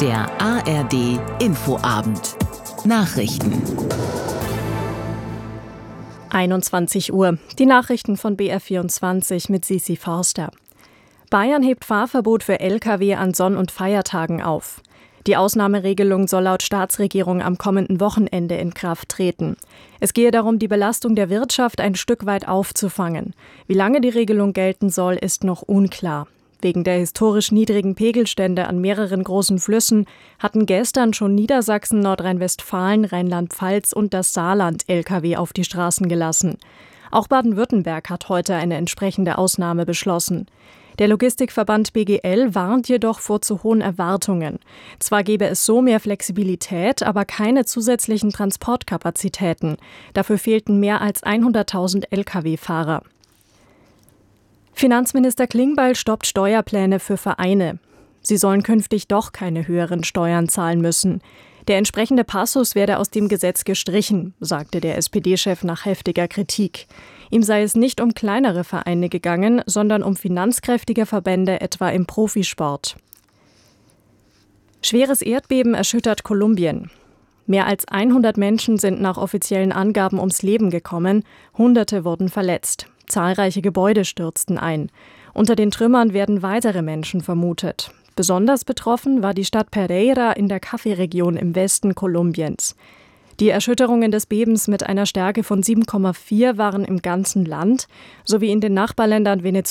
Der ARD Infoabend. Nachrichten. 21 Uhr. Die Nachrichten von BR24 mit Sisi Forster. Bayern hebt Fahrverbot für Lkw an Sonn- und Feiertagen auf. Die Ausnahmeregelung soll laut Staatsregierung am kommenden Wochenende in Kraft treten. Es gehe darum, die Belastung der Wirtschaft ein Stück weit aufzufangen. Wie lange die Regelung gelten soll, ist noch unklar. Wegen der historisch niedrigen Pegelstände an mehreren großen Flüssen hatten gestern schon Niedersachsen, Nordrhein-Westfalen, Rheinland-Pfalz und das Saarland Lkw auf die Straßen gelassen. Auch Baden-Württemberg hat heute eine entsprechende Ausnahme beschlossen. Der Logistikverband BGL warnt jedoch vor zu hohen Erwartungen. Zwar gäbe es so mehr Flexibilität, aber keine zusätzlichen Transportkapazitäten. Dafür fehlten mehr als 100.000 Lkw-Fahrer. Finanzminister Klingbeil stoppt Steuerpläne für Vereine. Sie sollen künftig doch keine höheren Steuern zahlen müssen. Der entsprechende Passus werde aus dem Gesetz gestrichen, sagte der SPD-Chef nach heftiger Kritik. Ihm sei es nicht um kleinere Vereine gegangen, sondern um finanzkräftige Verbände, etwa im Profisport. Schweres Erdbeben erschüttert Kolumbien. Mehr als 100 Menschen sind nach offiziellen Angaben ums Leben gekommen, Hunderte wurden verletzt. Zahlreiche Gebäude stürzten ein. Unter den Trümmern werden weitere Menschen vermutet. Besonders betroffen war die Stadt Pereira in der Kaffeeregion im Westen Kolumbiens. Die Erschütterungen des Bebens mit einer Stärke von 7,4 waren im ganzen Land sowie in den Nachbarländern Venezuela